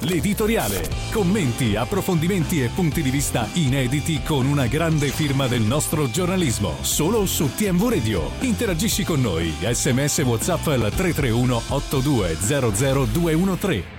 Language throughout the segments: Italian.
l'editoriale. Commenti, approfondimenti e punti di vista inediti con una grande firma del nostro giornalismo. Solo su TMV Radio. Interagisci con noi. SMS WhatsApp al 331 8200 213.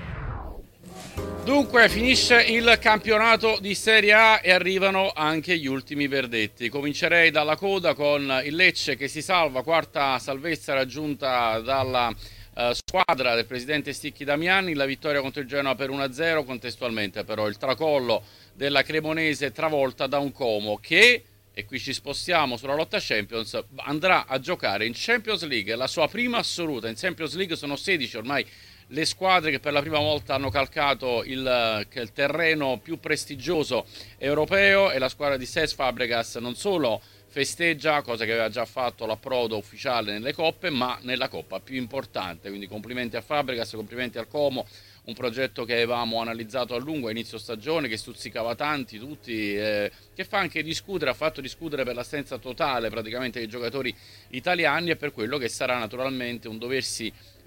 Dunque finisce il campionato di Serie A e arrivano anche gli ultimi verdetti. Comincerei dalla coda con il Lecce che si salva, quarta salvezza raggiunta dalla squadra del presidente Sticchi Damiani, la vittoria contro il Genoa per 1-0, contestualmente però il tracollo della Cremonese travolta da un Como che, e qui ci spostiamo sulla lotta Champions, andrà a giocare in Champions League, la sua prima assoluta. In Champions League sono 16 ormai le squadre che per la prima volta hanno calcato il terreno più prestigioso europeo, e la squadra di Cesc Fabregas non solo festeggia, cosa che aveva già fatto l'approdo ufficiale nelle coppe, ma nella coppa più importante. Quindi complimenti a Fabregas, complimenti al Como, un progetto che avevamo analizzato a lungo a inizio stagione, che stuzzicava tanti, tutti, che fa anche discutere, ha fatto discutere per l'assenza totale praticamente dei giocatori italiani e per quello che sarà naturalmente un doversi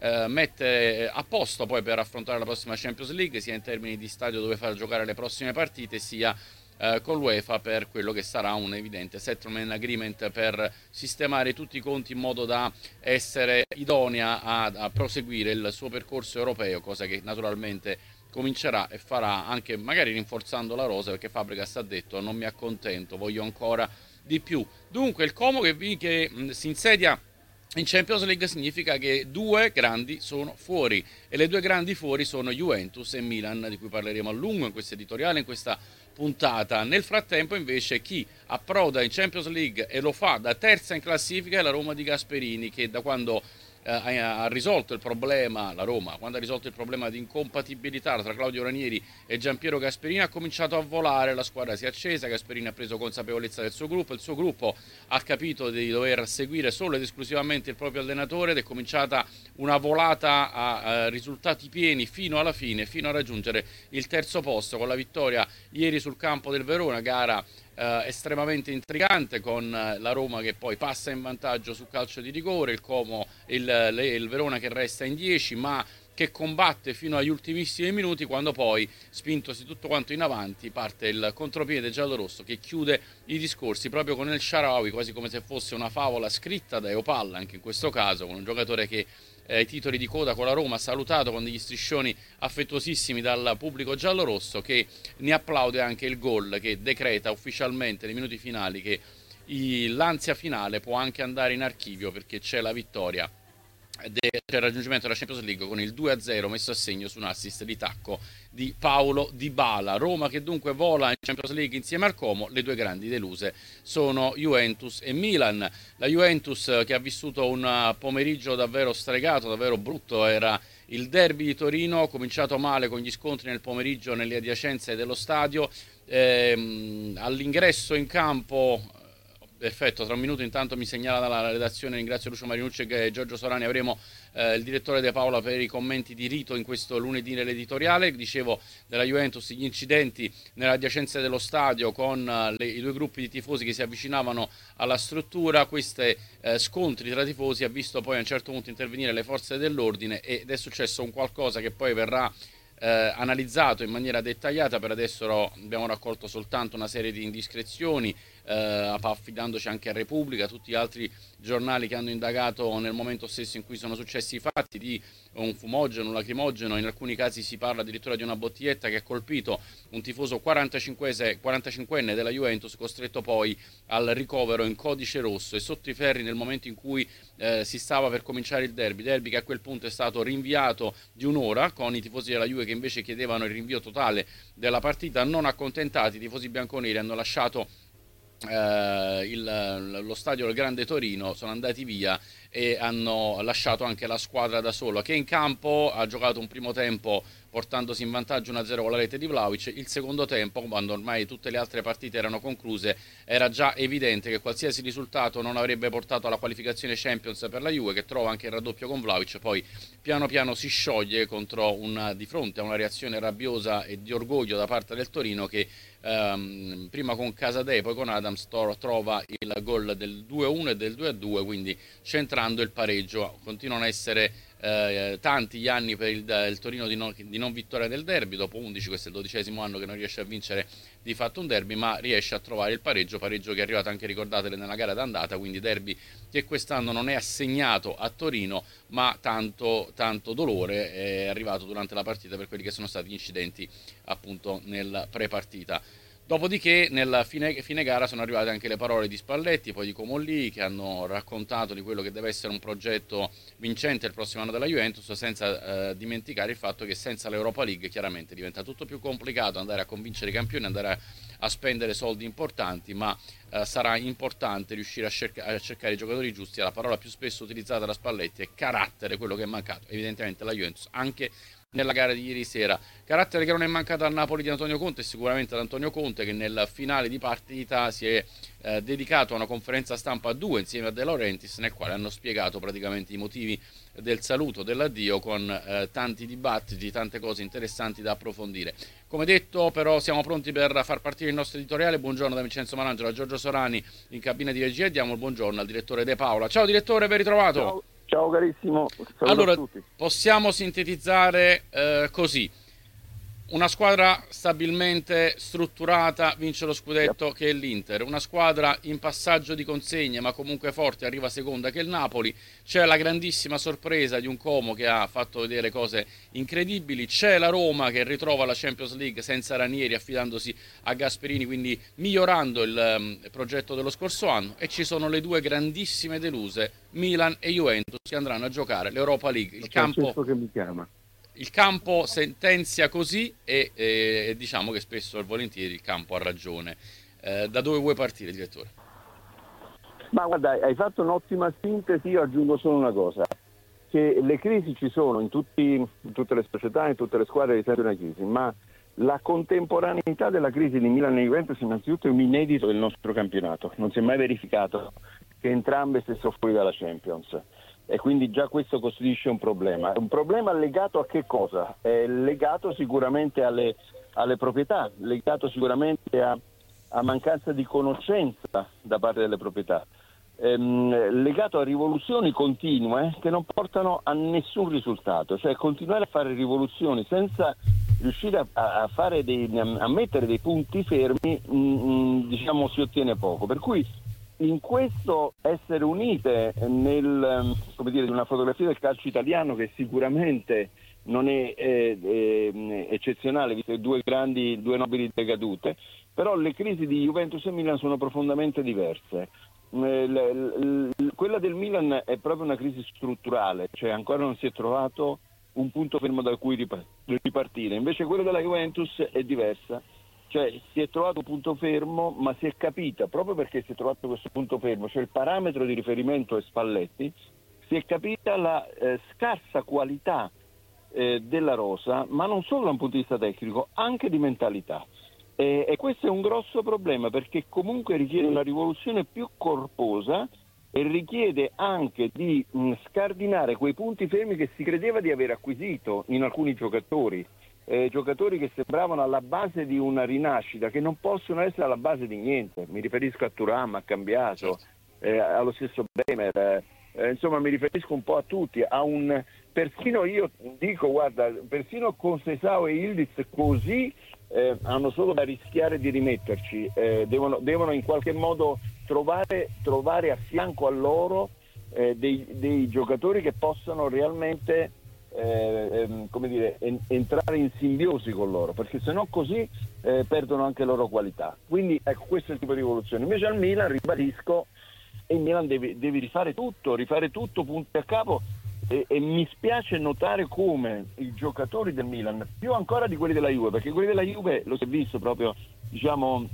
mettere a posto poi per affrontare la prossima Champions League, sia in termini di stadio dove far giocare le prossime partite, sia con l'UEFA per quello che sarà un evidente settlement agreement per sistemare tutti i conti in modo da essere idonea a proseguire il suo percorso europeo, cosa che naturalmente comincerà e farà anche magari rinforzando la rosa, perché Fabregas ha detto non mi accontento, voglio ancora di più. Dunque il Como che si insedia in Champions League significa che due grandi sono fuori, e le due grandi fuori sono Juventus e Milan, di cui parleremo a lungo in questo editoriale, in questa puntata. Nel frattempo invece chi approda in Champions League e lo fa da terza in classifica è la Roma di Gasperini, che da quando ha risolto il problema, la Roma, quando ha risolto il problema di incompatibilità tra Claudio Ranieri e Giampiero Gasperini, ha cominciato a volare, la squadra si è accesa, Gasperini ha preso consapevolezza del suo gruppo, il suo gruppo ha capito di dover seguire solo ed esclusivamente il proprio allenatore, ed è cominciata una volata a risultati pieni fino alla fine, fino a raggiungere il terzo posto con la vittoria ieri sul campo del Verona, gara estremamente intrigante, con la Roma che poi passa in vantaggio su calcio di rigore, il Como, il Verona che resta in 10 ma che combatte fino agli ultimissimi minuti, quando poi, spintosi tutto quanto in avanti, parte il contropiede giallorosso che chiude i discorsi proprio con El Shaarawy, quasi come se fosse una favola scritta da Eopalla, anche in questo caso, con un giocatore che ai titoli di coda con la Roma, salutato con degli striscioni affettuosissimi dal pubblico giallorosso, che ne applaude anche il gol che decreta ufficialmente nei minuti finali che l'ansia finale può anche andare in archivio, perché c'è la vittoria, c'è il raggiungimento della Champions League con il 2-0 messo a segno su un assist di tacco di Paulo Dybala. Roma che dunque vola in Champions League insieme al Como, le due grandi deluse sono Juventus e Milan. La Juventus che ha vissuto un pomeriggio davvero stregato, davvero brutto, era il derby di Torino, cominciato male con gli scontri nel pomeriggio nelle adiacenze dello stadio, all'ingresso in campo. Perfetto, tra un minuto intanto mi segnala dalla redazione, ringrazio Lucio Marinucci e Giorgio Sorani, avremo il direttore De Paola per i commenti di rito in questo lunedì nell'editoriale. Dicevo della Juventus, gli incidenti nelle adiacenze dello stadio con i due gruppi di tifosi che si avvicinavano alla struttura, questi scontri tra tifosi ha visto poi a un certo punto intervenire le forze dell'ordine ed è successo un qualcosa che poi verrà analizzato in maniera dettagliata. Per adesso abbiamo raccolto soltanto una serie di indiscrezioni, affidandoci anche a Repubblica, tutti gli altri giornali che hanno indagato nel momento stesso in cui sono successi i fatti, di un fumogeno, un lacrimogeno, in alcuni casi si parla addirittura di una bottiglietta che ha colpito un tifoso 45enne della Juventus, costretto poi al ricovero in codice rosso e sotto i ferri nel momento in cui si stava per cominciare il derby che a quel punto è stato rinviato di un'ora, con i tifosi della Juve che invece chiedevano il rinvio totale della partita. Non accontentati, i tifosi bianconeri hanno lasciato lo stadio del Grande Torino, sono andati via e hanno lasciato anche la squadra da sola, che in campo ha giocato un primo tempo portandosi in vantaggio 1-0 con la rete di Vlahovic. Il secondo tempo, quando ormai tutte le altre partite erano concluse, era già evidente che qualsiasi risultato non avrebbe portato alla qualificazione Champions per la Juve, che trova anche il raddoppio con Vlahovic, poi piano piano si scioglie di fronte a una reazione rabbiosa e di orgoglio da parte del Torino, che prima con Casadei poi con Adams trova il gol del 2-1 e del 2-2, quindi centrando il pareggio. Continuano a essere tanti gli anni per il Torino di non vittoria del derby, dopo 11, questo è il 12° anno che non riesce a vincere di fatto un derby, ma riesce a trovare il pareggio che è arrivato anche, ricordatele, nella gara d'andata, quindi derby che quest'anno non è assegnato a Torino, ma tanto dolore è arrivato durante la partita per quelli che sono stati gli incidenti appunto nel pre-partita. Dopodiché nella fine gara sono arrivate anche le parole di Spalletti, poi di Comolli, che hanno raccontato di quello che deve essere un progetto vincente il prossimo anno della Juventus, senza dimenticare il fatto che senza l'Europa League chiaramente diventa tutto più complicato andare a convincere i campioni, andare a spendere soldi importanti, ma sarà importante riuscire a cercare i giocatori giusti. La parola più spesso utilizzata da Spalletti è carattere, quello che è mancato evidentemente alla Juventus anche nella gara di ieri sera. Carattere che non è mancato al Napoli di Antonio Conte, e sicuramente ad Antonio Conte, che nel finale di partita si è dedicato a una conferenza stampa a due insieme a De Laurentiis, nel quale hanno spiegato praticamente i motivi del saluto, dell'addio, con tanti dibattiti, tante cose interessanti da approfondire. Come detto, però, siamo pronti per far partire il nostro editoriale. Buongiorno da Vincenzo Malangelo, a Giorgio Sorani in cabina di regia, e diamo il buongiorno al direttore De Paola. Ciao direttore, ben ritrovato. Ciao carissimo, saluto allora, a tutti. Possiamo sintetizzare così: una squadra stabilmente strutturata vince lo scudetto, che è l'Inter, una squadra in passaggio di consegne ma comunque forte, arriva seconda, che è il Napoli. C'è la grandissima sorpresa di un Como che ha fatto vedere cose incredibili, c'è la Roma che ritrova la Champions League senza Ranieri, affidandosi a Gasperini, quindi migliorando il progetto dello scorso anno, e ci sono le due grandissime deluse, Milan e Juventus, che andranno a giocare l'Europa League. Il campo sentenzia così, e diciamo che spesso e volentieri il campo ha ragione. Da dove vuoi partire, direttore? Ma guarda, hai fatto un'ottima sintesi. Io aggiungo solo una cosa: che le crisi ci sono in tutte le società, in tutte le squadre, di sempre una crisi, ma la contemporaneità della crisi di Milan e Juventus innanzitutto è un inedito del nostro campionato. Non si è mai verificato che entrambe stessero fuori dalla Champions, e quindi già questo costituisce un problema. È un problema legato a che cosa? È legato sicuramente alle proprietà, legato sicuramente a mancanza di conoscenza da parte delle proprietà, legato a rivoluzioni continue che non portano a nessun risultato. Cioè, continuare a fare rivoluzioni senza riuscire a mettere dei punti fermi, diciamo, si ottiene poco. Per cui in questo essere unite come dire, una fotografia del calcio italiano che sicuramente non è eccezionale, visto due nobili decadute, però le crisi di Juventus e Milan sono profondamente diverse. Quella del Milan è proprio una crisi strutturale, cioè ancora non si è trovato un punto fermo da cui ripartire. Invece quella della Juventus è diversa. Cioè, si è trovato un punto fermo, ma si è capita, proprio perché si è trovato questo punto fermo, cioè il parametro di riferimento è Spalletti, si è capita la scarsa qualità della rosa, ma non solo da un punto di vista tecnico, anche di mentalità. E questo è un grosso problema, perché comunque richiede una rivoluzione più corposa e richiede anche di scardinare quei punti fermi che si credeva di aver acquisito in alcuni giocatori. Giocatori che sembravano alla base di una rinascita, che non possono essere alla base di niente. Mi riferisco a Thuram, a Cambiaso, allo stesso Bremer, insomma mi riferisco un po' a tutti, persino io dico, guarda, persino con Seisao e Yildiz così hanno solo da rischiare di rimetterci, devono in qualche modo trovare a fianco a loro dei giocatori che possano realmente come dire, entrare in simbiosi con loro, perché sennò così perdono anche loro qualità. Quindi ecco, questo è il tipo di evoluzione. Invece al Milan, ribadisco, il Milan deve rifare tutto punto a capo, e mi spiace notare come i giocatori del Milan, più ancora di quelli della Juve, perché quelli della Juve lo si è visto proprio, diciamo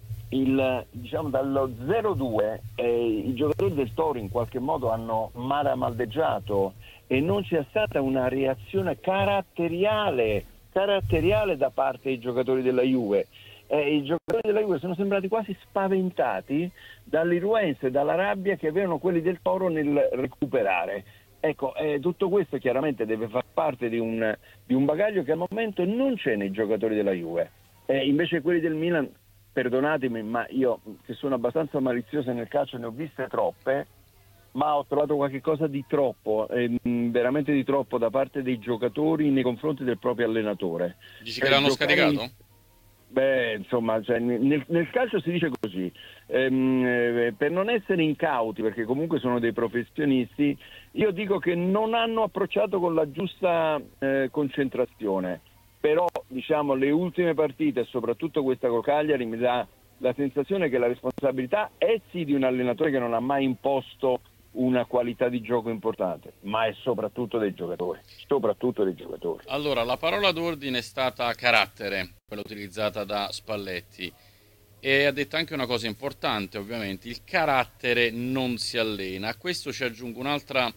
dallo 0-2 i giocatori del Toro in qualche modo hanno maldeggiato, e non c'è stata una reazione caratteriale da parte dei giocatori della Juve. I giocatori della Juve sono sembrati quasi spaventati dall'irruenza e dalla rabbia che avevano quelli del Toro nel recuperare. Ecco, tutto questo chiaramente deve far parte di un bagaglio che al momento non c'è nei giocatori della Juve. Invece quelli del Milan, perdonatemi, ma io, che sono abbastanza malizioso nel calcio, ne ho viste troppe, ma ho trovato qualche cosa di troppo, veramente di troppo da parte dei giocatori nei confronti del proprio allenatore. Dici che l'hanno scaricato? Beh, insomma, cioè, nel calcio si dice così, per non essere incauti, perché comunque sono dei professionisti, io dico che non hanno approcciato con la giusta concentrazione, però diciamo le ultime partite, soprattutto questa con Cagliari, mi dà la sensazione che la responsabilità è sì di un allenatore che non ha mai imposto una qualità di gioco importante, ma è soprattutto dei giocatori. Allora, la parola d'ordine è stata carattere, quella utilizzata da Spalletti, e ha detto anche una cosa importante, ovviamente: il carattere non si allena. A questo ci aggiungo un'altra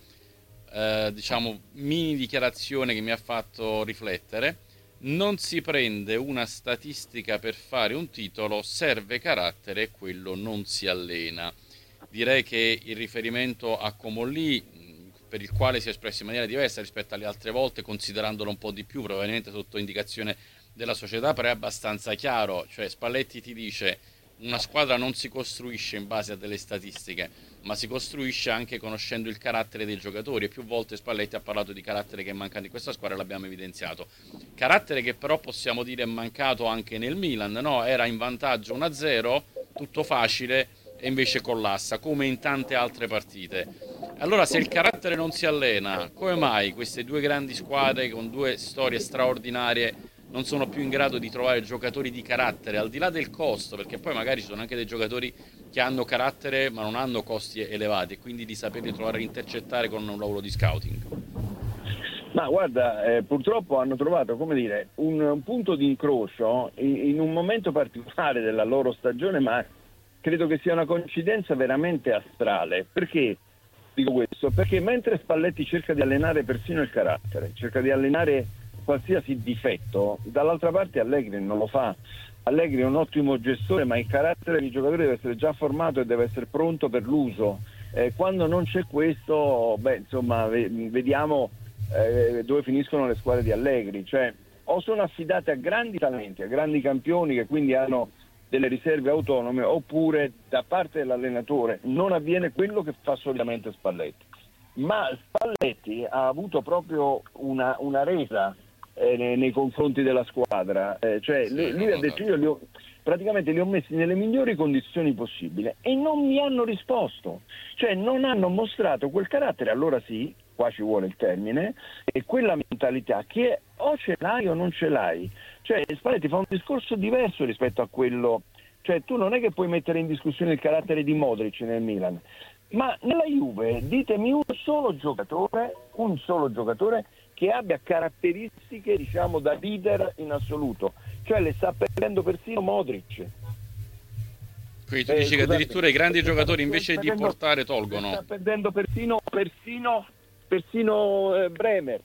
mini dichiarazione che mi ha fatto riflettere: non si prende una statistica per fare un titolo, serve carattere e quello non si allena. Direi che il riferimento a Comolli, per il quale si è espresso in maniera diversa rispetto alle altre volte, considerandolo un po' di più, probabilmente sotto indicazione della società, però è abbastanza chiaro. Cioè, Spalletti ti dice: una squadra non si costruisce in base a delle statistiche, ma si costruisce anche conoscendo il carattere dei giocatori, e più volte Spalletti ha parlato di carattere che è mancato in questa squadra, l'abbiamo evidenziato. Carattere che però possiamo dire è mancato anche nel Milan, no? Era in vantaggio 1-0, tutto facile, e invece collassa, come in tante altre partite. Allora, se il carattere non si allena, come mai queste due grandi squadre con due storie straordinarie non sono più in grado di trovare giocatori di carattere, al di là del costo? Perché poi magari ci sono anche dei giocatori che hanno carattere ma non hanno costi elevati, e quindi di saperli trovare e intercettare con un lavoro di scouting. Ma guarda, purtroppo hanno trovato, come dire, un punto di incrocio in un momento particolare della loro stagione, ma credo che sia una coincidenza veramente astrale. Perché dico questo? Perché mentre Spalletti cerca di allenare persino il carattere, cerca di allenare qualsiasi difetto, dall'altra parte Allegri non lo fa. Allegri è un ottimo gestore, ma il carattere del giocatore deve essere già formato e deve essere pronto per l'uso. Quando non c'è questo, vediamo dove finiscono le squadre di Allegri. Cioè, o sono affidate a grandi talenti, a grandi campioni che quindi hanno delle riserve autonome, oppure da parte dell'allenatore non avviene quello che fa solitamente Spalletti. Ma Spalletti ha avuto proprio una resa nei confronti della squadra, lui ha detto: io praticamente li ho messi nelle migliori condizioni possibili e non mi hanno risposto, cioè non hanno mostrato quel carattere. Allora sì, qua ci vuole il termine, e quella mentalità che o ce l'hai o non ce l'hai. Cioè Spalletti fa un discorso diverso rispetto a quello, cioè tu non è che puoi mettere in discussione il carattere di Modric nel Milan, ma nella Juve ditemi un solo giocatore che abbia caratteristiche, diciamo, da leader in assoluto. Cioè le sta perdendo persino Modric. Quindi tu dici che addirittura i grandi giocatori invece di portare tolgono. Sta perdendo persino Bremer.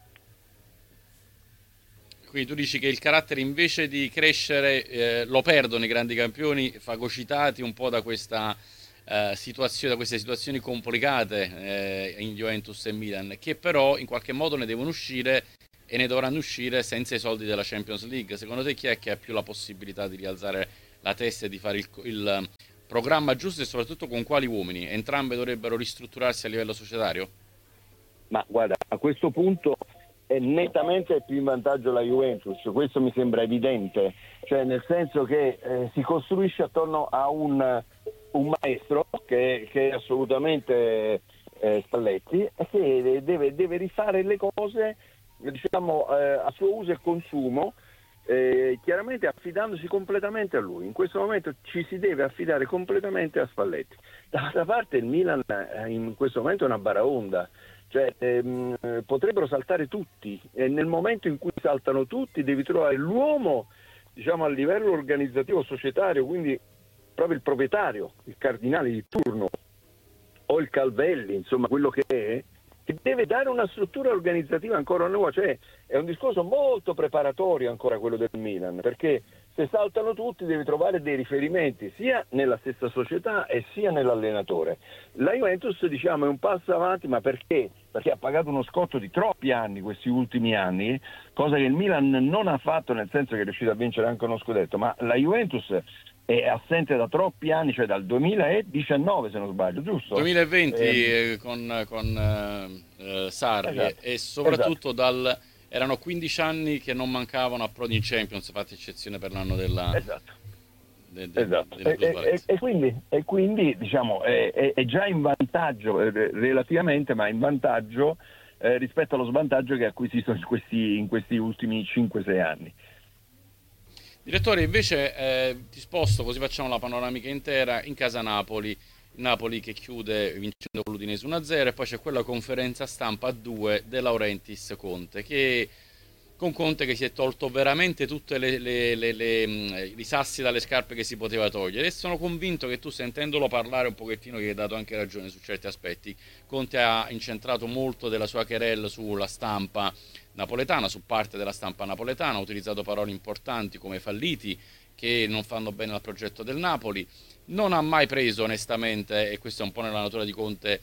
Quindi tu dici che il carattere invece di crescere lo perdono i grandi campioni, fagocitati un po' da questa situazione, da queste situazioni complicate in Juventus e Milan, che però in qualche modo ne devono uscire, e ne dovranno uscire senza i soldi della Champions League. Secondo te chi è che ha più la possibilità di rialzare la testa e di fare il programma giusto, e soprattutto con quali uomini? Entrambe dovrebbero ristrutturarsi a livello societario? Ma guarda, a questo punto è nettamente più in vantaggio la Juventus, questo mi sembra evidente, cioè nel senso che si costruisce attorno a un maestro che è assolutamente Spalletti, e che deve rifare le cose, diciamo, a suo uso e consumo, chiaramente affidandosi completamente a lui. In questo momento ci si deve affidare completamente a Spalletti. D'altra parte il Milan in questo momento è una baraonda, cioè potrebbero saltare tutti, e nel momento in cui saltano tutti devi trovare l'uomo, diciamo, a livello organizzativo societario, quindi proprio il proprietario, il cardinale di turno, o il Calvelli, insomma quello che è, che deve dare una struttura organizzativa ancora nuova. Cioè è un discorso molto preparatorio ancora quello del Milan, perché se saltano tutti devi trovare dei riferimenti sia nella stessa società e sia nell'allenatore. La Juventus, diciamo, è un passo avanti, ma perché? Perché ha pagato uno scotto di troppi anni questi ultimi anni, cosa che il Milan non ha fatto, nel senso che è riuscito a vincere anche uno scudetto, ma la Juventus è assente da troppi anni, cioè dal 2019 se non sbaglio, giusto? 2020 con Sarri, esatto, e soprattutto erano 15 anni che non mancavano a Prodi in Champions, fatta eccezione per l'anno della... Esatto. Esatto. E quindi diciamo è già in vantaggio relativamente, ma in vantaggio rispetto allo svantaggio che ha acquisito in questi ultimi 5-6 anni. Direttore, invece ti sposto, così facciamo la panoramica intera, in casa Napoli. Napoli che chiude vincendo con l'Udinese 1-0, e poi c'è quella conferenza stampa a 2 De Laurentiis Conte, con Conte che si è tolto veramente tutti i sassi dalle scarpe che si poteva togliere, e sono convinto che tu, sentendolo parlare un pochettino, gli hai dato anche ragione su certi aspetti. Conte ha incentrato molto della sua querelle sulla stampa napoletana, su parte della stampa napoletana, ha utilizzato parole importanti come falliti, che non fanno bene al progetto del Napoli. Non ha mai preso onestamente, e questo è un po' nella natura di Conte,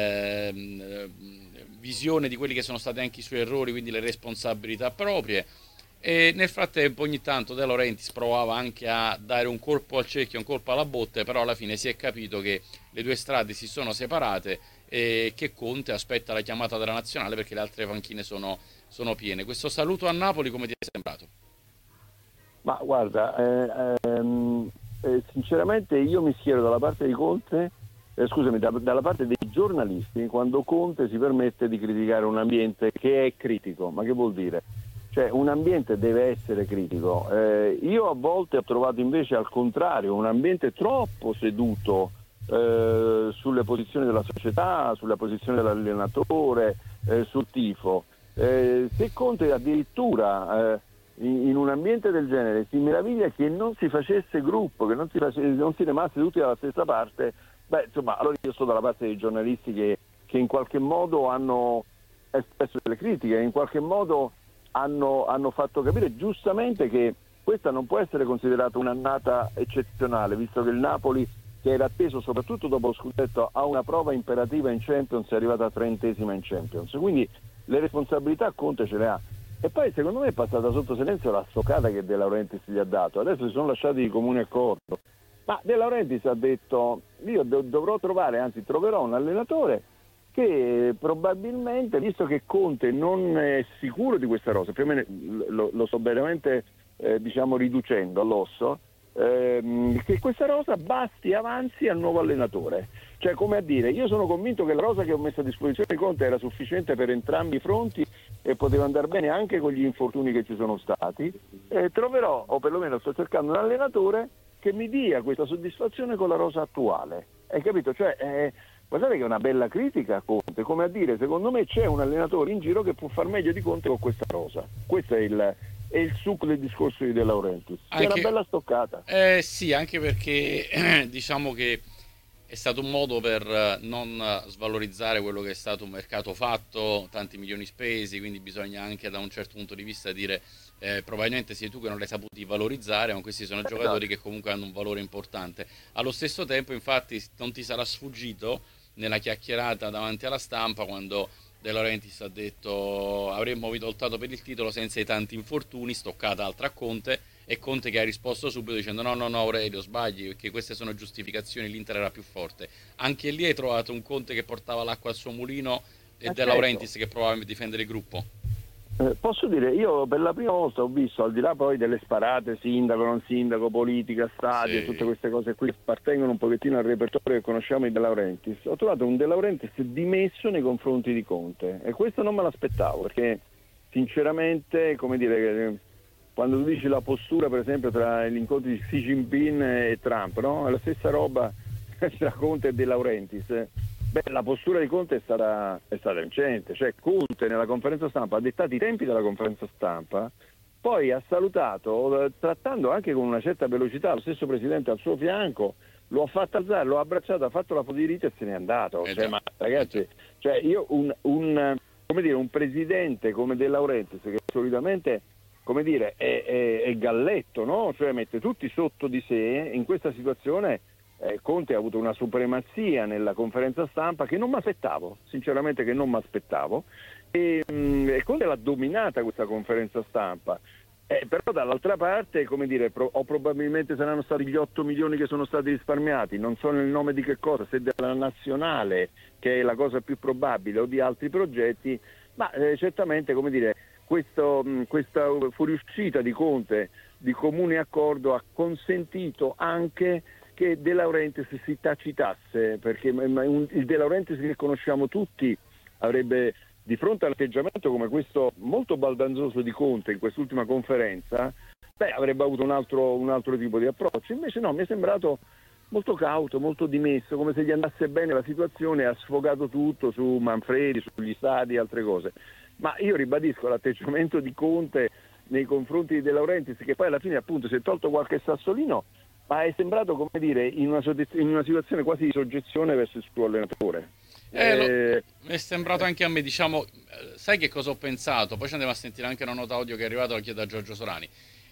visione di quelli che sono stati anche i suoi errori, quindi le responsabilità proprie. E nel frattempo ogni tanto De Laurentiis provava anche a dare un colpo al cerchio, un colpo alla botte, però alla fine si è capito che le due strade si sono separate e che Conte aspetta la chiamata della nazionale perché le altre panchine sono piene. Questo saluto a Napoli come ti è sembrato? Ma guarda, sinceramente io mi schiero dalla parte di Conte, dalla parte dei giornalisti, quando Conte si permette di criticare un ambiente che è critico. Ma che vuol dire? Cioè, un ambiente deve essere critico. Io a volte ho trovato invece al contrario un ambiente troppo seduto sulle posizioni della società, sulla posizione dell'allenatore, sul tifo. Se Conte addirittura in un ambiente del genere si meraviglia che non si facesse gruppo, che non si remasse tutti dalla stessa parte, beh, insomma, allora io sto dalla parte dei giornalisti che in qualche modo hanno espresso delle critiche, in qualche modo hanno fatto capire giustamente che questa non può essere considerata un'annata eccezionale, visto che il Napoli, che era atteso soprattutto dopo lo scudetto, ha una prova imperativa in Champions, è arrivata 30ª in Champions, quindi le responsabilità Conte ce le ha. E poi secondo me è passata sotto silenzio la stoccata che De Laurentiis gli ha dato. Adesso si sono lasciati di comune accordo, ma De Laurentiis ha detto: io dovrò trovare, anzi troverò un allenatore che probabilmente, visto che Conte non è sicuro di questa rosa, più o meno lo sto veramente riducendo all'osso, che questa rosa basti, avanzi al nuovo allenatore. Cioè, come a dire, io sono convinto che la rosa che ho messo a disposizione di Conte era sufficiente per entrambi i fronti e poteva andare bene anche con gli infortuni che ci sono stati. Troverò, o perlomeno sto cercando, un allenatore che mi dia questa soddisfazione con la rosa attuale. Hai capito? Cioè, guardate che è una bella critica a Conte, come a dire, secondo me c'è un allenatore in giro che può far meglio di Conte con questa rosa. Questo è il succo del discorso di De Laurentiis. È una bella stoccata. Sì, anche perché diciamo che è stato un modo per non svalorizzare quello che è stato un mercato fatto, tanti milioni spesi, quindi bisogna anche da un certo punto di vista dire probabilmente sei tu che non li hai saputi valorizzare, ma questi sono giocatori che comunque hanno un valore importante. Allo stesso tempo, infatti, non ti sarà sfuggito nella chiacchierata davanti alla stampa quando De Laurentiis ha detto avremmo lottato per il titolo senza i tanti infortuni, stoccata altra a Conte, e Conte che ha risposto subito dicendo no Aurelio, sbagli, perché queste sono giustificazioni, l'Inter era più forte. Anche lì hai trovato un Conte che portava l'acqua al suo mulino e De Laurentiis che provava a difendere il gruppo. Posso dire, io per la prima volta ho visto, al di là poi delle sparate sindaco, non sindaco, politica, stadio, tutte queste cose qui appartengono un pochettino al repertorio che conosciamo di De Laurentiis, ho trovato un De Laurentiis dimesso nei confronti di Conte, e questo non me l'aspettavo, perché sinceramente, come dire, quando tu dici la postura per esempio tra gli incontri di Xi Jinping e Trump, no? È la stessa roba tra Conte e De Laurentiis. Beh, la postura di Conte è stata vincente, cioè Conte nella conferenza stampa ha dettato i tempi della conferenza stampa, poi ha salutato, trattando anche con una certa velocità lo stesso presidente al suo fianco, lo ha fatto alzare, lo ha abbracciato, ha fatto la foto di rito e se n'è andato. Ma ragazzi, cioè io un presidente come De Laurentiis, che solitamente, come dire, è galletto, no? Cioè mette tutti sotto di sé, in questa situazione Conte ha avuto una supremazia nella conferenza stampa che non mi aspettavo, sinceramente che non mi aspettavo, e Conte l'ha dominata questa conferenza stampa. Però dall'altra parte, come dire, o probabilmente saranno stati gli 8 milioni che sono stati risparmiati, non so nel nome di che cosa, se della nazionale, che è la cosa più probabile, o di altri progetti, ma certamente, come dire, questa fuoriuscita di Conte di comune accordo ha consentito anche che De Laurentiis si tacitasse, perché il De Laurentiis che conosciamo tutti avrebbe, di fronte all'atteggiamento come questo molto baldanzoso di Conte in quest'ultima conferenza, avrebbe avuto un altro tipo di approccio. Invece no, mi è sembrato molto cauto, molto dimesso, come se gli andasse bene la situazione, ha sfogato tutto su Manfredi, sugli stadi e altre cose. Ma io ribadisco l'atteggiamento di Conte nei confronti di De Laurentiis, che poi alla fine appunto si è tolto qualche sassolino, ma è sembrato, come dire, in una situazione quasi di soggezione verso il suo allenatore. Mi è sembrato anche a me, diciamo, sai che cosa ho pensato? Poi ci andiamo a sentire anche una nota audio che è arrivata anche da Giorgio Solani.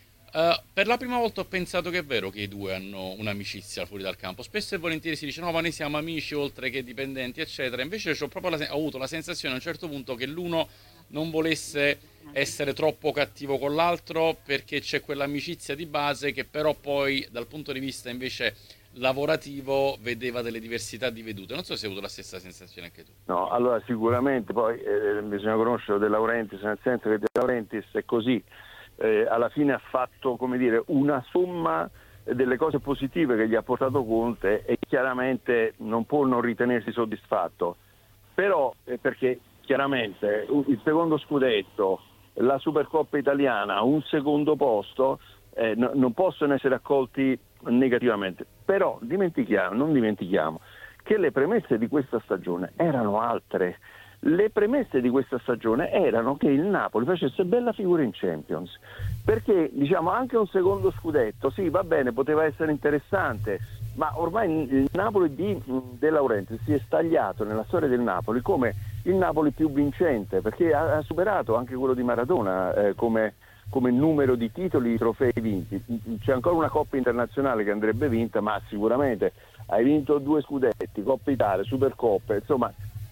Per la prima volta ho pensato che è vero che i due hanno un'amicizia fuori dal campo. Spesso e volentieri si dice no, ma noi siamo amici oltre che dipendenti, eccetera. Invece ho proprio ho avuto la sensazione a un certo punto che l'uno non volesse essere troppo cattivo con l'altro, perché c'è quell'amicizia di base che però poi dal punto di vista invece lavorativo vedeva delle diversità di vedute. Non so se hai avuto la stessa sensazione anche tu. No, allora sicuramente poi bisogna conoscere De Laurentiis, nel senso che De Laurentiis è così, alla fine ha fatto, come dire, una somma delle cose positive che gli ha portato Conte e chiaramente non può non ritenersi soddisfatto, però perché chiaramente il secondo scudetto, la Supercoppa italiana, un secondo posto non possono essere accolti negativamente. Però non dimentichiamo che le premesse di questa stagione erano altre. Le premesse di questa stagione erano che il Napoli facesse bella figura in Champions, perché diciamo anche un secondo scudetto, sì, va bene, poteva essere interessante, ma ormai il Napoli di De Laurentiis si è stagliato nella storia del Napoli come il Napoli più vincente, perché ha superato anche quello di Maradona come numero di titoli, di trofei vinti. C'è ancora una Coppa internazionale che andrebbe vinta, ma sicuramente hai vinto 2 scudetti, Coppa Italia, Supercoppa, insomma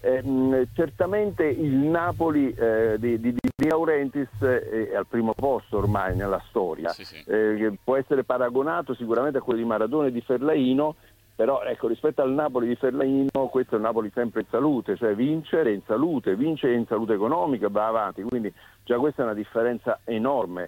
certamente il Napoli di Laurentiis è al primo posto ormai nella storia, sì. Che può essere paragonato sicuramente a quello di Maradona e di Fellaino, però ecco, rispetto al Napoli di Fellaino questo è un Napoli sempre in salute, cioè vincere in salute, vince in salute economica, va avanti, quindi già questa è una differenza enorme,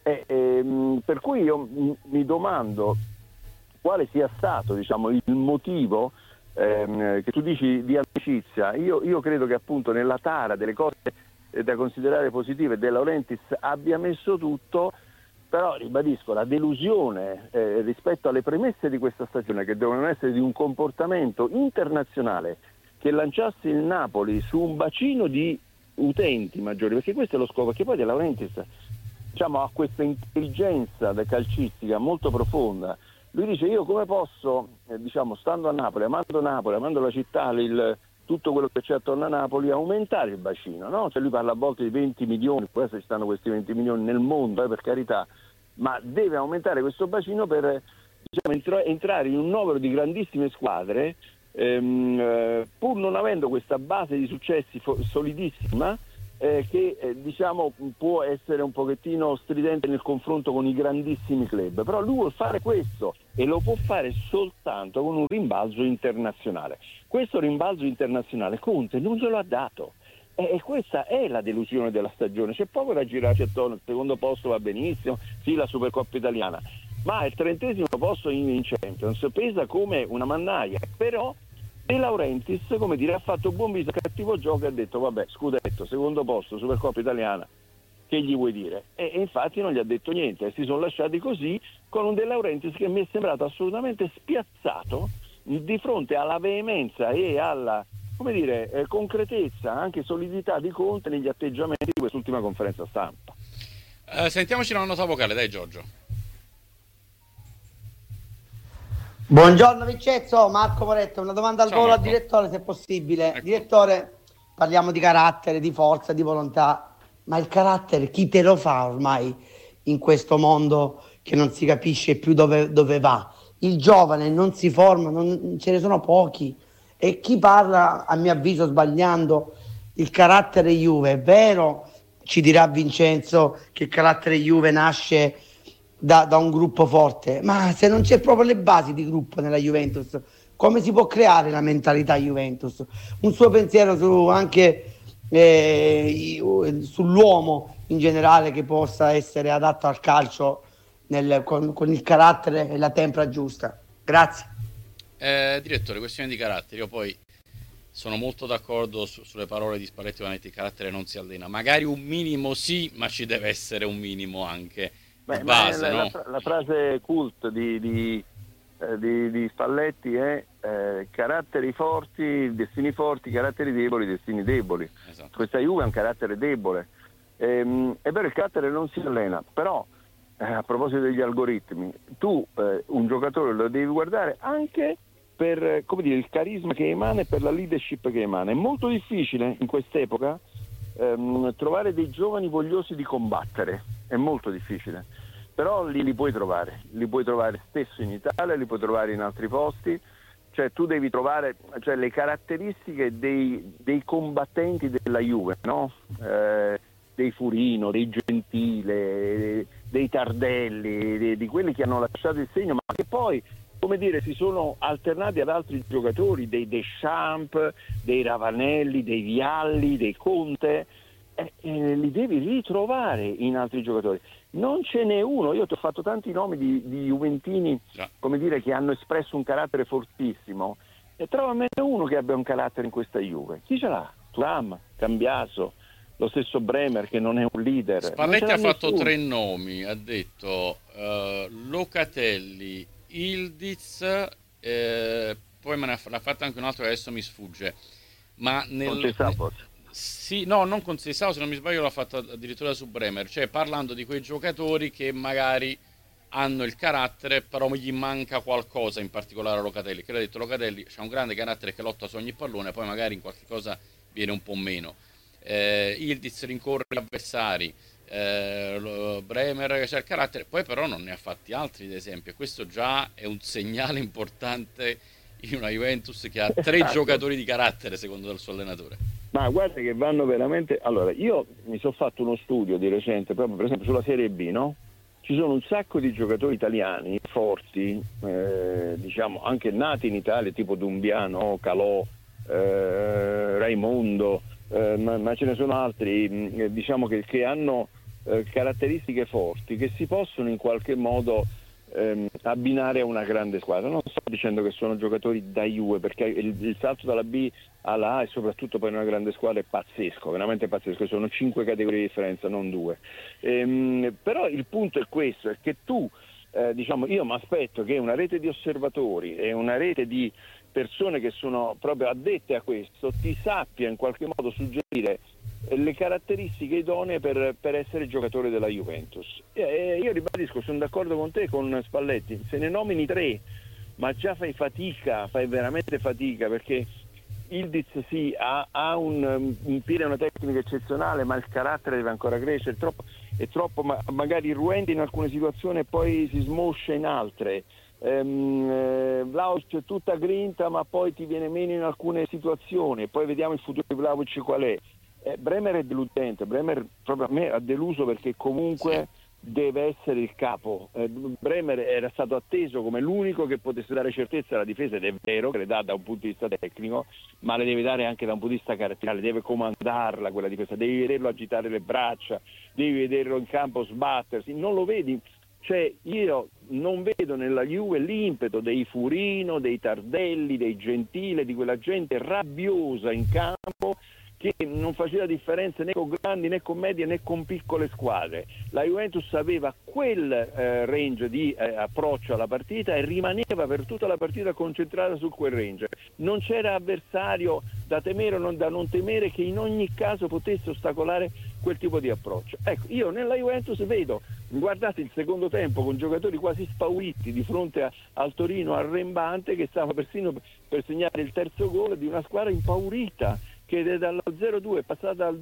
per cui io mi domando quale sia stato, diciamo, il motivo che tu dici di amicizia. Io credo che appunto nella tara delle cose da considerare positive De Laurentiis abbia messo tutto, però ribadisco la delusione rispetto alle premesse di questa stagione, che devono essere di un comportamento internazionale che lanciasse il Napoli su un bacino di utenti maggiori, perché questo è lo scopo, perché poi De Laurentiis, diciamo, ha questa intelligenza calcistica molto profonda. Lui dice: io come posso, diciamo, stando a Napoli, amando la città, tutto quello che c'è attorno a Napoli, aumentare il bacino, no? Cioè lui parla a volte di 20 milioni, poi ci stanno questi 20 milioni nel mondo, per carità, ma deve aumentare questo bacino per, diciamo, entrare in un novero di grandissime squadre, pur non avendo questa base di successi solidissima, che diciamo può essere un pochettino stridente nel confronto con i grandissimi club, però lui vuol fare questo e lo può fare soltanto con un rimbalzo internazionale. Questo rimbalzo internazionale Conte non ce l'ha dato e questa è la delusione della stagione. C'è poco da girarci attorno, il secondo posto va benissimo, sì, la Supercoppa italiana, ma il 30° posto in Champions pesa come una mannaia. Però De Laurentiis, come dire, ha fatto buon viso, cattivo gioco e ha detto: vabbè, scudetto, secondo posto, Supercoppa italiana, che gli vuoi dire? E infatti non gli ha detto niente, e si sono lasciati così, con un De Laurentiis che mi è sembrato assolutamente spiazzato di fronte alla veemenza e alla, come dire, concretezza, anche solidità di Conte negli atteggiamenti di quest'ultima conferenza stampa. Sentiamoci una nota vocale, dai Giorgio. Buongiorno Vincenzo, Marco Moretto, una domanda al volo al direttore se possibile. Ecco. Direttore, parliamo di carattere, di forza, di volontà, ma il carattere chi te lo fa ormai in questo mondo che non si capisce più dove va? Il giovane non si forma, ce ne sono pochi, e chi parla, a mio avviso sbagliando, il carattere Juve è vero ci dirà Vincenzo che il carattere Juve nasce da un gruppo forte, ma se non c'è proprio le basi di gruppo nella Juventus, come si può creare la mentalità Juventus? Un suo pensiero anche sull'uomo in generale che possa essere adatto al calcio con il carattere e la tempra giusta. Grazie. Direttore, questione di carattere, io poi sono molto d'accordo sulle parole di Spalletti quando ha detto il carattere non si allena, magari un minimo sì, ma ci deve essere un minimo anche di base, no? La frase cult di Spalletti è caratteri forti, destini forti, caratteri deboli, destini deboli. Esatto. Questa Juve è un carattere debole. È vero, il carattere non si allena, però a proposito degli algoritmi, tu un giocatore lo devi guardare anche per, come dire, il carisma che emana e per la leadership che emana. È molto difficile in quest'epoca trovare dei giovani vogliosi di combattere, è molto difficile, però li puoi trovare spesso in Italia, li puoi trovare in altri posti, cioè tu devi trovare le caratteristiche dei combattenti della Juve, no? Dei Furino, dei Gentile, dei Tardelli, di quelli che hanno lasciato il segno, ma che poi, come dire, si sono alternati ad altri giocatori, dei Deschamps, dei Ravanelli, dei Vialli, dei Conte, li devi ritrovare in altri giocatori. Non ce n'è uno, io ti ho fatto tanti nomi di juventini, come dire, che hanno espresso un carattere fortissimo, e trova almeno uno che abbia un carattere in questa Juve. Chi ce l'ha? Thuram, Cambiaso, lo stesso Bremer che non è un leader. Spalletti ha fatto 3 nomi, ha detto Locatelli, Ildiz, poi me ne ha fatto anche un altro che adesso mi sfugge, ma sì, no, non con Sessao, se non mi sbaglio l'ha fatto addirittura su Bremer, cioè parlando di quei giocatori che magari hanno il carattere, però gli manca qualcosa, in particolare a Locatelli, che l'ha detto, Locatelli c'ha un grande carattere che lotta su ogni pallone, poi magari in qualche cosa viene un po' meno. Ildiz rincorre gli avversari, Bremer c'ha il carattere, poi però non ne ha fatti altri ad esempio, e questo già è un segnale importante in una Juventus che ha 3 giocatori di carattere secondo il suo allenatore. Ma guarda che vanno veramente. Allora, io mi sono fatto uno studio di recente, proprio per esempio sulla Serie B, no? Ci sono un sacco di giocatori italiani forti, diciamo anche nati in Italia, tipo Dumbiano, Calò, Raimondo, ma ce ne sono altri, diciamo che hanno caratteristiche forti che si possono in qualche modo abbinare a una grande squadra. Non sto dicendo che sono giocatori da Juve, perché il salto dalla B alla A e soprattutto poi in una grande squadra è pazzesco, veramente pazzesco, sono 5 categorie di differenza, non 2. Però il punto è questo, è che tu diciamo, io mi aspetto che una rete di osservatori e una rete di persone che sono proprio addette a questo ti sappia in qualche modo suggerire le caratteristiche idonee per essere giocatore della Juventus. Io ribadisco, sono d'accordo con te, con Spalletti, se ne nomini 3 ma già fai veramente fatica, perché Ildiz sì, ha un piede, una tecnica eccezionale, ma il carattere deve ancora crescere, è troppo magari irruente in alcune situazioni e poi si smoscia in altre. Vlahovic è tutta grinta ma poi ti viene meno in alcune situazioni, e poi vediamo il futuro di Vlahovic qual è. Bremer è deludente, Bremer proprio a me ha deluso, perché comunque deve essere il capo. Bremer era stato atteso come l'unico che potesse dare certezza alla difesa, ed è vero che le dà da un punto di vista tecnico, ma le deve dare anche da un punto di vista caratteriale, deve comandarla quella difesa, devi vederlo agitare le braccia, devi vederlo in campo sbattersi, non lo vedi. Cioè io non vedo nella Juve l'impeto dei Furino, dei Tardelli, dei Gentile, di quella gente rabbiosa in campo che non faceva differenza né con grandi né con medie né con piccole squadre. La Juventus aveva quel range di approccio alla partita e rimaneva per tutta la partita concentrata su quel range. Non c'era avversario da temere o da non temere che in ogni caso potesse ostacolare quel tipo di approccio. Ecco, io nella Juventus vedo, guardate il secondo tempo con giocatori quasi spauriti di fronte al Torino arrembante, che stava persino per segnare il terzo gol di una squadra impaurita, che dalla 0-2 è passata dal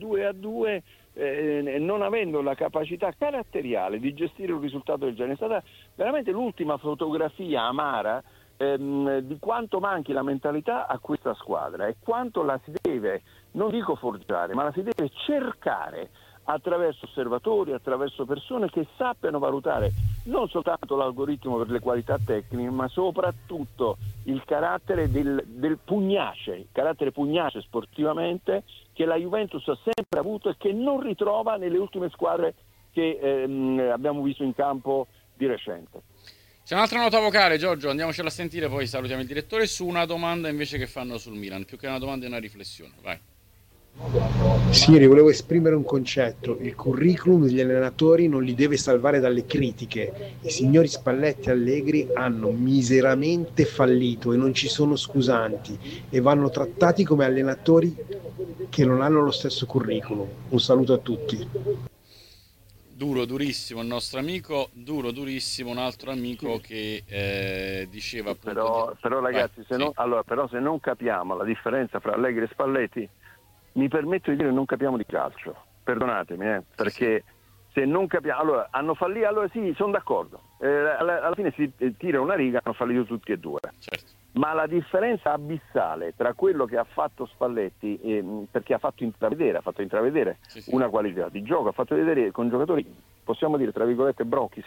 2-2, non avendo la capacità caratteriale di gestire un risultato del genere. È stata veramente l'ultima fotografia amara di quanto manchi la mentalità a questa squadra e quanto la si deve, non dico forgiare, ma la si deve cercare attraverso osservatori, attraverso persone che sappiano valutare non soltanto l'algoritmo per le qualità tecniche, ma soprattutto il carattere del pugnace, il carattere pugnace sportivamente che la Juventus ha sempre avuto e che non ritrova nelle ultime squadre che abbiamo visto in campo di recente. C'è un'altra nota vocale, Giorgio, andiamocela a sentire, poi salutiamo il direttore, su una domanda invece che fanno sul Milan, più che una domanda è una riflessione, vai. Signori, volevo esprimere un concetto: il curriculum degli allenatori non li deve salvare dalle critiche. I signori Spalletti e Allegri hanno miseramente fallito e non ci sono scusanti e vanno trattati come allenatori che non hanno lo stesso curriculum. Un saluto a tutti. Duro, durissimo il nostro amico, durissimo un altro amico che diceva appunto... Però ragazzi, se non capiamo la differenza fra Allegri e Spalletti, mi permetto di dire che non capiamo di calcio, perdonatemi, perché se non capiamo, allora hanno fallito, allora sì, sono d'accordo, alla fine si tira una riga, hanno fallito tutti e due, certo. Ma la differenza abissale tra quello che ha fatto Spalletti, perché ha fatto intravedere una qualità di gioco, ha fatto vedere con giocatori, possiamo dire tra virgolette brocchi,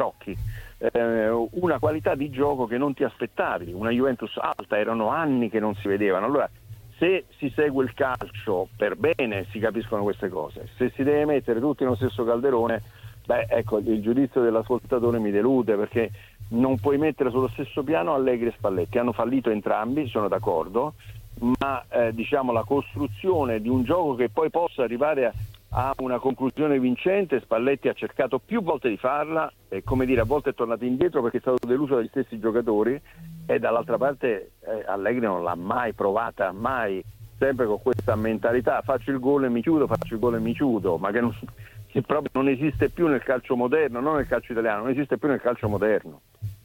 una qualità di gioco che non ti aspettavi, una Juventus alta, erano anni che non si vedevano. Allora, se si segue il calcio per bene si capiscono queste cose, se si deve mettere tutti nello stesso calderone, il giudizio dell'ascoltatore mi delude, perché non puoi mettere sullo stesso piano Allegri e Spalletti. Hanno fallito entrambi, sono d'accordo, ma la costruzione di un gioco che poi possa arrivare a una conclusione vincente, Spalletti ha cercato più volte di farla e, a volte è tornato indietro perché è stato deluso dagli stessi giocatori, e dall'altra parte Allegri non l'ha mai provata, mai, sempre con questa mentalità: faccio il gol e mi chiudo, ma che proprio non esiste più nel calcio moderno, non nel calcio italiano, non esiste più nel calcio moderno.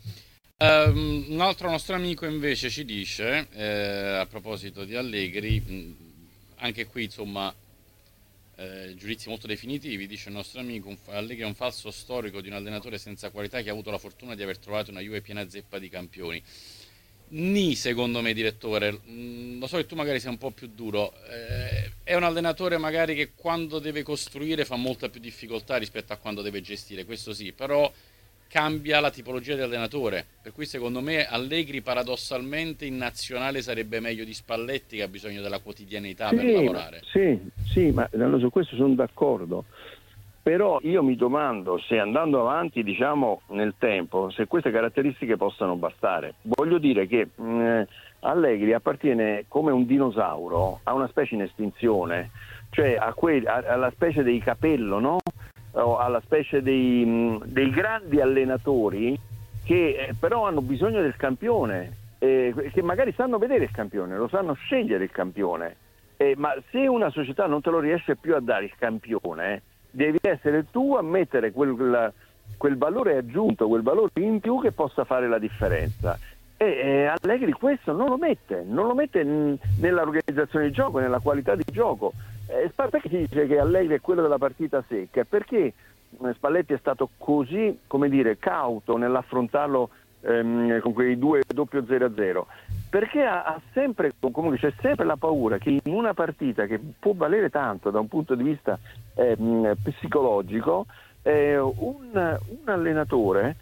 Un altro nostro amico invece ci dice, a proposito di Allegri, anche qui insomma giudizi molto definitivi, dice il nostro amico: Allegri è un falso storico di un allenatore senza qualità che ha avuto la fortuna di aver trovato una Juve piena zeppa di campioni. Secondo me, direttore, lo so che tu magari sei un po' più duro, è un allenatore magari che quando deve costruire fa molta più difficoltà rispetto a quando deve gestire, questo sì, però cambia la tipologia di allenatore, per cui secondo me Allegri paradossalmente in nazionale sarebbe meglio di Spalletti, che ha bisogno della quotidianità per lavorare. Sì, ma su questo sono d'accordo. Però io mi domando se, andando avanti nel tempo, se queste caratteristiche possano bastare. Voglio dire che Allegri appartiene come un dinosauro a una specie in estinzione, cioè alla specie dei Capello, no? O alla specie dei grandi allenatori che però hanno bisogno del campione, che magari sanno vedere il campione, lo sanno scegliere il campione, ma se una società non te lo riesce più a dare il campione, devi essere tu a mettere quel valore aggiunto, quel valore in più che possa fare la differenza. E Allegri questo non lo mette nell'organizzazione di gioco, nella qualità di gioco. Perché si dice che Allegri è quello della partita secca? Perché Spalletti è stato così, cauto nell'affrontarlo con quei due doppio 0-0? Perché c'è sempre la paura che in una partita che può valere tanto da un punto di vista psicologico, un allenatore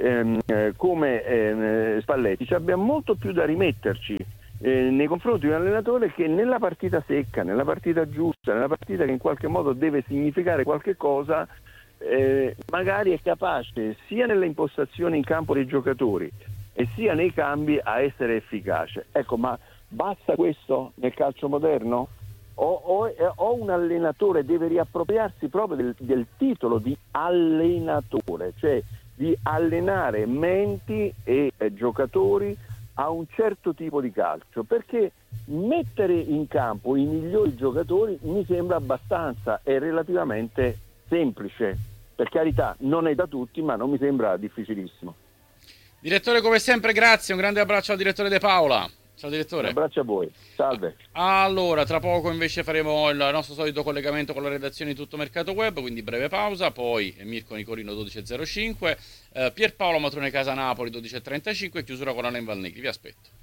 come Spalletti abbia molto più da rimetterci nei confronti di un allenatore che nella partita secca, nella partita giusta, nella partita che in qualche modo deve significare qualche cosa, magari è capace sia nelle impostazioni in campo dei giocatori e sia nei cambi a essere efficace. Ecco, ma basta questo nel calcio moderno? O un allenatore deve riappropriarsi proprio del titolo di allenatore, cioè di allenare menti e giocatori a un certo tipo di calcio, perché mettere in campo i migliori giocatori mi sembra abbastanza e relativamente semplice. Per carità, non è da tutti, ma non mi sembra difficilissimo. Direttore, come sempre grazie, un grande abbraccio al direttore De Paola. Ciao direttore. Un abbraccio a voi, salve. Allora, tra poco invece faremo il nostro solito collegamento con la redazione di Tutto Mercato Web, quindi breve pausa, poi Mirko Nicolino 12.05, Pierpaolo Matrone Casa Napoli 12.35 e chiusura con Alain Valnegri, vi aspetto.